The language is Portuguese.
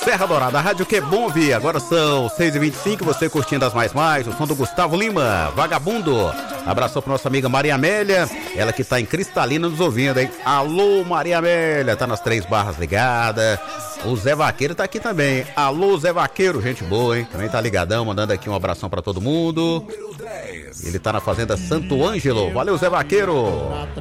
Serra Dourada, a rádio que é bom ouvir. Agora são 6h25, você curtindo as mais, o som do Gustavo Lima, Vagabundo. Abraço pra nossa amiga Maria Amélia, ela que tá em Cristalina nos ouvindo, hein? Alô, Maria Amélia, tá nas 3 barras ligada. O Zé Vaqueiro tá aqui também. Alô, Zé Vaqueiro, gente boa, hein? Também tá ligadão, mandando aqui um abração pra todo mundo. Ele tá na Fazenda Santo Ângelo. Valeu, Zé Vaqueiro.